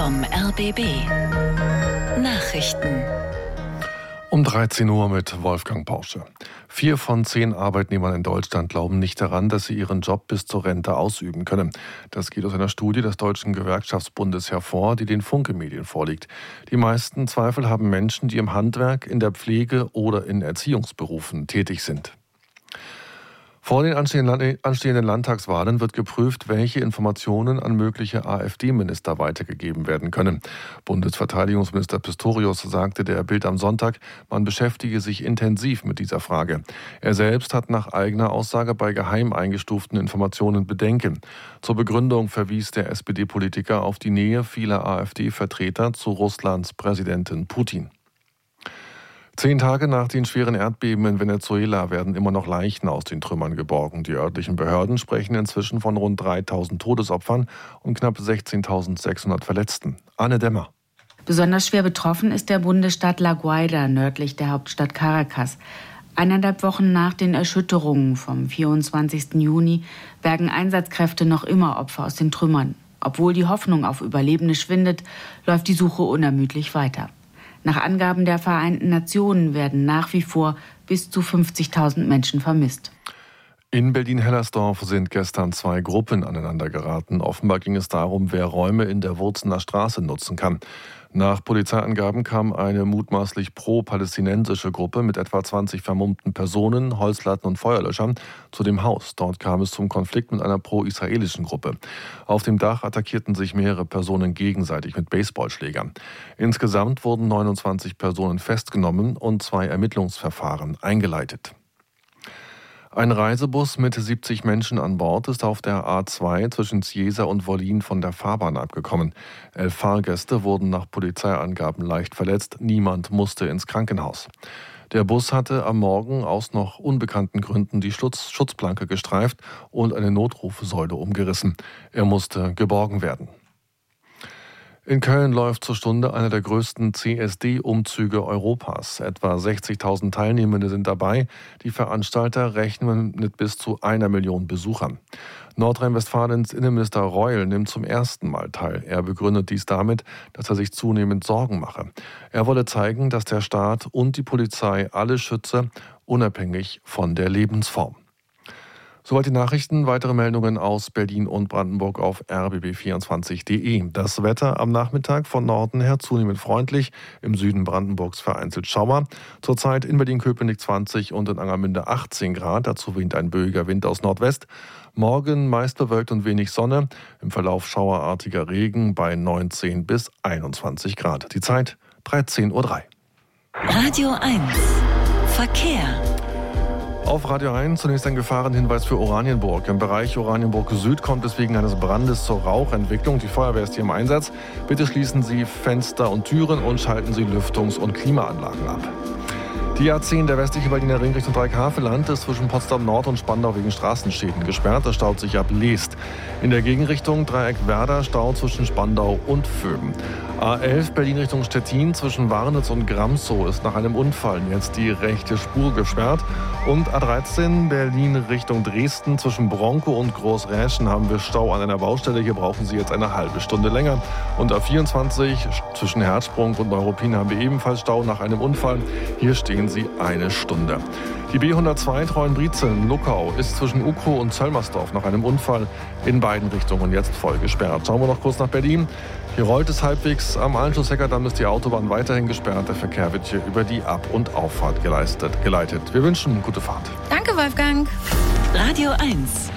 vom RBB. Nachrichten. Um 13 Uhr mit Wolfgang Porsche. 4 von 10 Arbeitnehmern in Deutschland glauben nicht daran, dass sie ihren Job bis zur Rente ausüben können. Das geht aus einer Studie des Deutschen Gewerkschaftsbundes hervor, die den Funke-Medien vorliegt. Die meisten Zweifel haben Menschen, die im Handwerk, in der Pflege oder in Erziehungsberufen tätig sind. Vor den anstehenden Landtagswahlen wird geprüft, welche Informationen an mögliche AfD-Minister weitergegeben werden können. Bundesverteidigungsminister Pistorius sagte der Bild am Sonntag, man beschäftige sich intensiv mit dieser Frage. Er selbst hat nach eigener Aussage bei geheim eingestuften Informationen Bedenken. Zur Begründung verwies der SPD-Politiker auf die Nähe vieler AfD-Vertreter zu Russlands Präsidentin Putin. 10 Tage nach den schweren Erdbeben in Venezuela werden immer noch Leichen aus den Trümmern geborgen. Die örtlichen Behörden sprechen inzwischen von rund 3.000 Todesopfern und knapp 16.600 Verletzten. Anne Dämmer. Besonders schwer betroffen ist der Bundesstaat La Guaira, nördlich der Hauptstadt Caracas. 1,5 Wochen nach den Erschütterungen vom 24. Juni bergen Einsatzkräfte noch immer Opfer aus den Trümmern. Obwohl die Hoffnung auf Überlebende schwindet, läuft die Suche unermüdlich weiter. Nach Angaben der Vereinten Nationen werden nach wie vor bis zu 50.000 Menschen vermisst. In Berlin-Hellersdorf sind gestern 2 Gruppen aneinander geraten. Offenbar ging es darum, wer Räume in der Wurzener Straße nutzen kann. Nach Polizeiangaben kam eine mutmaßlich pro-palästinensische Gruppe mit etwa 20 vermummten Personen, Holzlatten und Feuerlöschern zu dem Haus. Dort kam es zum Konflikt mit einer pro-israelischen Gruppe. Auf dem Dach attackierten sich mehrere Personen gegenseitig mit Baseballschlägern. Insgesamt wurden 29 Personen festgenommen und 2 Ermittlungsverfahren eingeleitet. Ein Reisebus mit 70 Menschen an Bord ist auf der A2 zwischen Cieza und Wollin von der Fahrbahn abgekommen. 11 Fahrgäste wurden nach Polizeiangaben leicht verletzt. Niemand musste ins Krankenhaus. Der Bus hatte am Morgen aus noch unbekannten Gründen die Schutzplanke gestreift und eine Notrufsäule umgerissen. Er musste geborgen werden. In Köln läuft zur Stunde einer der größten CSD-Umzüge Europas. Etwa 60.000 Teilnehmende sind dabei. Die Veranstalter rechnen mit bis zu 1 Million Besuchern. Nordrhein-Westfalens Innenminister Reul nimmt zum ersten Mal teil. Er begründet dies damit, dass er sich zunehmend Sorgen mache. Er wolle zeigen, dass der Staat und die Polizei alle schütze, unabhängig von der Lebensform. Soweit die Nachrichten. Weitere Meldungen aus Berlin und Brandenburg auf rbb24.de. Das Wetter am Nachmittag von Norden her zunehmend freundlich. Im Süden Brandenburgs vereinzelt Schauer. Zurzeit in Berlin-Köpenick 20 und in Angermünde 18 Grad. Dazu weht ein böiger Wind aus Nordwest. Morgen meist bewölkt und wenig Sonne. Im Verlauf schauerartiger Regen bei 19 bis 21 Grad. Die Zeit 13:03 Uhr. Radio 1 Verkehr. Auf Radio 1 zunächst ein Gefahrenhinweis für Oranienburg. Im Bereich Oranienburg Süd kommt es wegen eines Brandes zur Rauchentwicklung. Die Feuerwehr ist hier im Einsatz. Bitte schließen Sie Fenster und Türen und schalten Sie Lüftungs- und Klimaanlagen ab. Die A10, der westliche Berliner Ring Richtung Dreieckhaveland, ist zwischen Potsdam Nord und Spandau wegen Straßenschäden gesperrt. Das staut sich ab Leest. In der Gegenrichtung Dreieck-Werder Stau zwischen Spandau und Vöben. A11 Berlin Richtung Stettin zwischen Warnitz und Gramsow ist nach einem Unfall jetzt die rechte Spur gesperrt. Und A13 Berlin Richtung Dresden zwischen Bronkow und Großräschen haben wir Stau an einer Baustelle. Hier brauchen Sie jetzt eine halbe Stunde länger. Und A24 zwischen Herzsprung und Neuruppin haben wir ebenfalls Stau nach einem Unfall. Hier stehen Sie 1 Stunde. Die B102 Treuenbrietzen-Luckau ist zwischen Ukrow und Zöllmersdorf nach einem Unfall in beiden Richtungen jetzt voll gesperrt. Schauen wir noch kurz nach Berlin. Hier rollt es halbwegs. Am Anschluss-Heckerdamm ist die Autobahn weiterhin gesperrt. Der Verkehr wird hier über die Ab- und Auffahrt geleitet. Wir wünschen gute Fahrt. Danke, Wolfgang. Radio 1